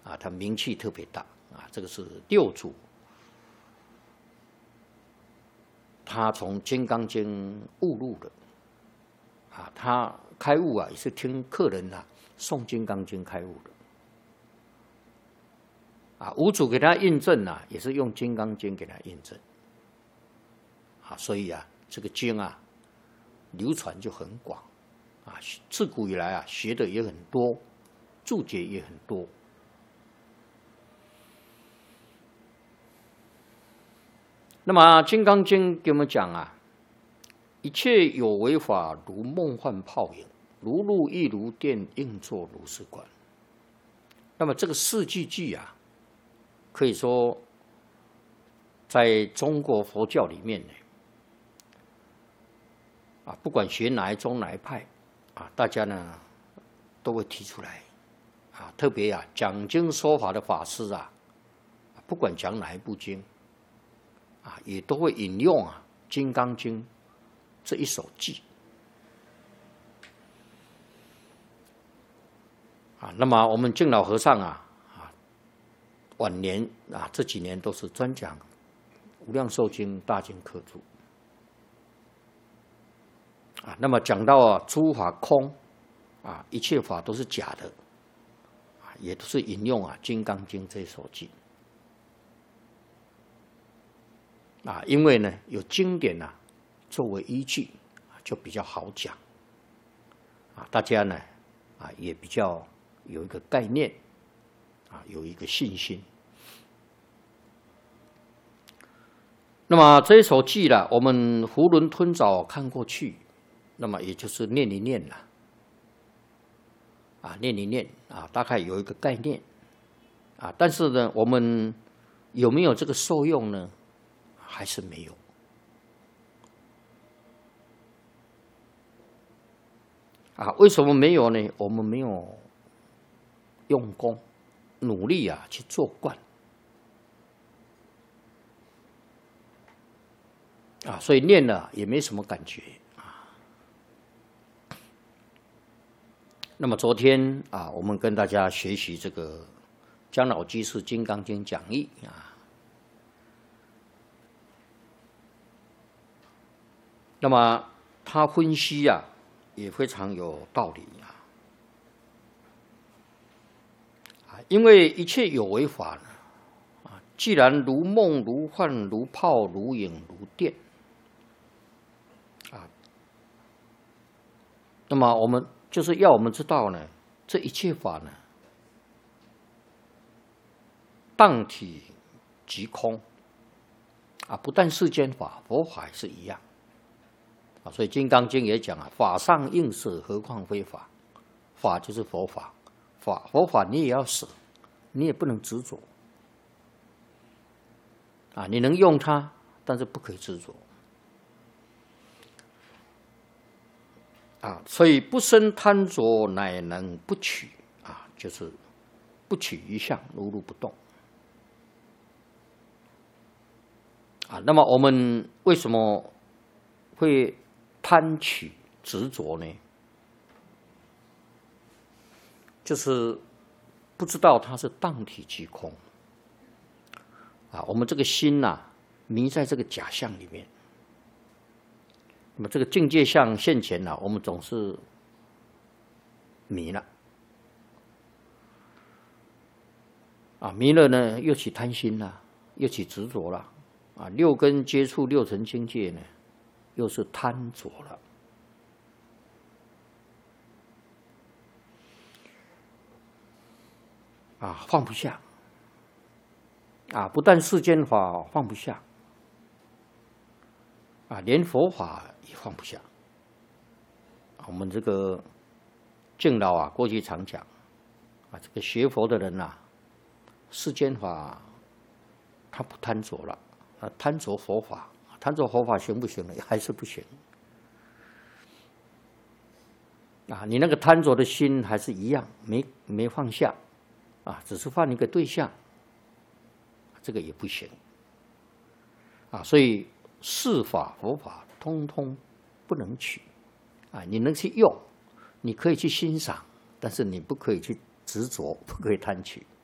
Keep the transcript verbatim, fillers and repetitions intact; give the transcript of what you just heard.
啊，它名气特别大啊。这个是六祖，他从《金刚经》悟入的啊，他开悟啊也是听客人啊诵《金刚经》开悟的啊。五祖给他印证啊，也是用《金刚经》给他印证啊，所以啊，这个经啊流传就很广啊，自古以来啊学的也很多，注解也很多。那么《金刚经》给我们讲啊，一切有为法，如梦幻泡影，如露亦如电，应作如是观。那么这个四句句啊，可以说在中国佛教里面呢，啊，不管学哪一宗哪一派啊，大家呢都会提出来啊，特别啊讲经说法的法师啊，不管讲哪一部经啊，也都会引用啊《金刚经》这一首偈啊。那么我们净老和尚啊啊，晚年啊这几年都是专讲《无量寿经》大经科注啊。那么讲到啊诸法空啊，一切法都是假的啊，也都是引用啊《金刚经》这一首偈啊，因为呢有经典啊作为依据，就比较好讲啊，大家呢啊也比较有一个概念啊，有一个信心。那么这一首偈呢，我们囫囵吞枣看过去，那么也就是念一念了啊，念一念啊，大概有一个概念啊，但是呢，我们有没有这个受用呢？还是没有啊？为什么没有呢？我们没有用功努力啊去做惯啊，所以念了也没什么感觉啊。那么昨天啊，我们跟大家学习这个姜老居士《金刚经》讲义啊。那么他分析啊，也非常有道理啊。啊，因为一切有为法呢，啊，既然如梦、如幻、如泡、如影、如电，啊，那么我们就是要我们知道呢，这一切法呢，当体即空，啊，不但世间法，佛法也是一样。啊，所以《金刚经》也讲啊，法上应舍，何况非法？法就是佛法，法佛法你也要舍，你也不能执着啊。你能用它，但是不可以执着啊。所以不生贪着，乃能不取啊，就是不取一相，如如不动啊。那么我们为什么会贪取执着呢？就是不知道它是当体即空啊。我们这个心呐、啊，迷在这个假象里面。那么这个境界相现前呢、啊，我们总是迷了啊，迷了呢，又起贪心了，又起执着了啊。六根接触六尘境界呢，又是贪着了啊，放不下啊！不但世间法放不下啊，连佛法也放不下。我们这个敬老啊，过去常讲啊，这个学佛的人啊，世间法他不贪着了，啊，贪着佛法。贪着佛法行不行呢？还是不行啊！你那个贪着的心还是一样，没没放下啊，只是换一个对象，这个也不行啊。所以世法佛法通通不能取啊！你能去用，你可以去欣赏，但是你不可以去执着，不可以贪取。